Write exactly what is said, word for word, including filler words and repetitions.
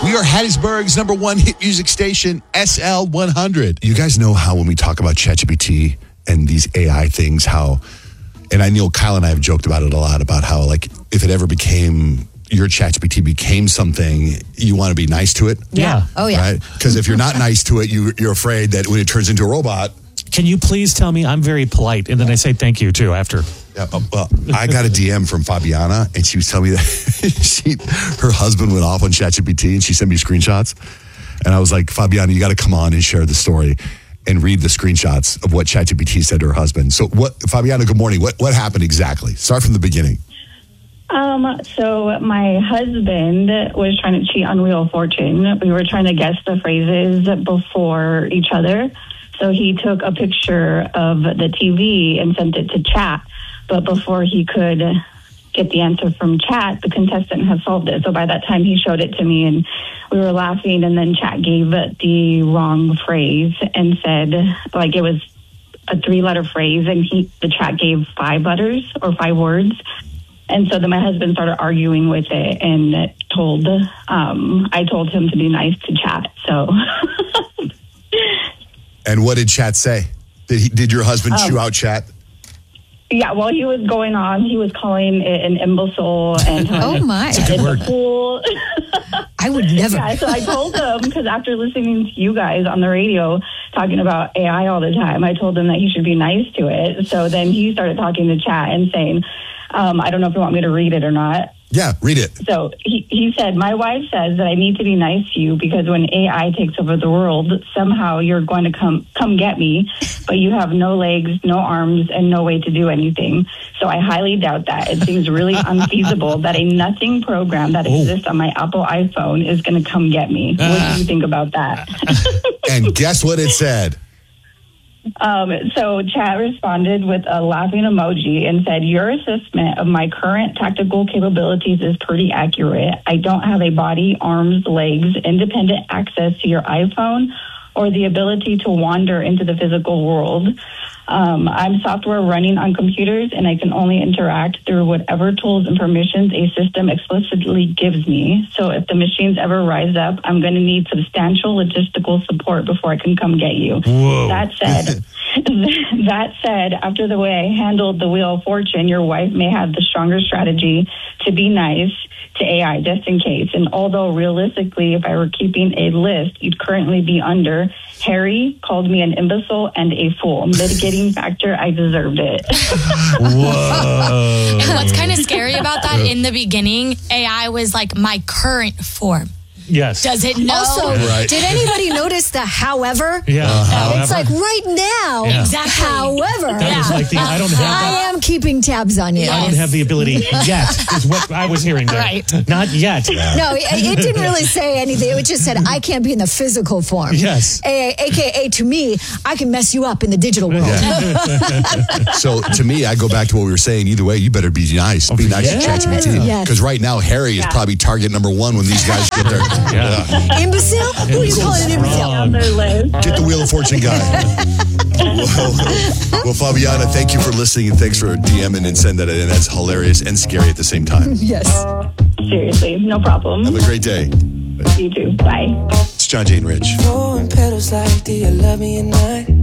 We are Hattiesburg's number one hit music station, S L one hundred. You guys know how when we talk about ChatGPT and these A I things, how, and I know Kyle and I have joked about it a lot, about how, like, if it ever became, your ChatGPT became something, you want to be nice to it. Yeah. Oh, yeah. Right? Because if you're not nice to it, you, you're afraid that when it turns into a robot. Can you please tell me I'm very polite? And then I say thank you, too, after. Yeah, uh, well, I got a D M from Fabiana, and she was telling me that she, her husband went off on ChatGPT, and she sent me screenshots. And I was like, Fabiana, you got to come on and share the story and read the screenshots of what ChatGPT said to her husband. So, what, Fabiana, good morning. What what happened exactly? Start from the beginning. Um, so my husband was trying to cheat on Wheel of Fortune. We were trying to guess the phrases before each other. So he took a picture of the T V and sent it to chat. But before he could get the answer from chat, the contestant had solved it. So by that time, he showed it to me, and we were laughing. And then chat gave the wrong phrase and said, like, it was a three-letter phrase, and he the chat gave five letters or five words. And so then my husband started arguing with it, and told um, I told him to be nice to chat. So. And what did chat say? Did he, did your husband Um, chew out chat? Yeah, while he was going on, he was calling it an imbecile and Oh, my. it's a fool. I would never. Yeah, so I told him, because after listening to you guys on the radio talking about A I all the time, I told him that he should be nice to it. So then he started talking to chat and saying, um, I don't know if you want me to read it or not. Yeah, read it. So he, he said, my wife says that I need to be nice to you because when A I takes over the world, somehow you're going to come come get me, but you have no legs, no arms, and no way to do anything. So I highly doubt that. It seems really unfeasible that a nothing program that Oh. exists on my Apple iPhone is going to come get me. What do you think about that? And guess what it said? Um, so chat responded with a laughing emoji and said, your assessment of my current tactical capabilities is pretty accurate. I don't have a body, arms, legs, independent access to your iPhone, or the ability to wander into the physical world. Um, I'm software running on computers, and I can only interact through whatever tools and permissions a system explicitly gives me. So if the machines ever rise up, I'm going to need substantial logistical support before I can come get you. Whoa. That said, that said, after the way I handled the Wheel of Fortune, your wife may have the stronger strategy to be nice to A I just in case. And although realistically, if I were keeping a list, you'd currently be under Harry called me an imbecile and a fool. Mitigating factor, I deserved it. Whoa. And what's kind of scary about that, in the beginning, A I was like my current form. Yes. Does it know? Also, Right. did anybody notice the however? Yeah. Uh, It's like right now. Yeah. Exactly. However, That was like the, I don't have I that. am keeping tabs on you. I don't have the ability yet, is what I was hearing there. Right. Not yet. No, it, it didn't really say anything. It just said, I can't be in the physical form. Yes. A- AKA to me, I can mess you up in the digital world. So to me, I go back to what we were saying. Either way, you better be nice. Be nice yeah. to ChatGPT. Yes. Because right now, Harry is probably target number one when these guys get there. Yeah. Imbecile? Who are you calling an imbecile? On their list. Get the Wheel of Fortune guy. well, well, Fabiana, thank you for listening, and thanks for DMing and sending that in. That's hilarious and scary at the same time. Yes. Seriously, no problem. Have a great day. You too. Bye. It's John Jane Rich. Throwing petals like, do you love me at night?